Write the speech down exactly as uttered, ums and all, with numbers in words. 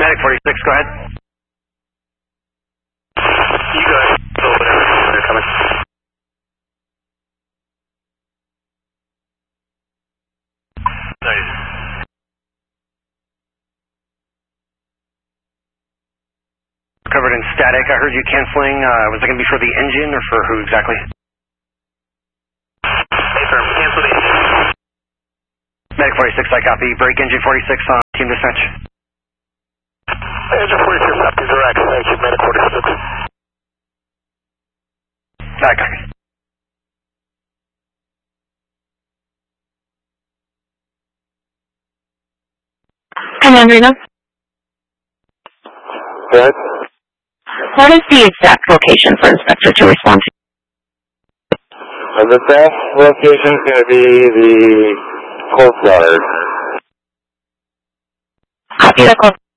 Medic forty-six, go ahead. You go ahead. So whatever. They're coming. Nice. Covered in static. I heard you canceling. Uh, was that going to be for the engine or for who exactly? Hey, firm. Cancel the engine. Medic forty-six, I copy. Break engine forty-six on team dispatch. Engine forty-six, copy. Direct. Thank you, Medic forty-six. I copy. Command Reno. Go ahead. What is the exact location for Inspector to respond to? Uh, the best location is going to be the Coast Guard. Copy that call.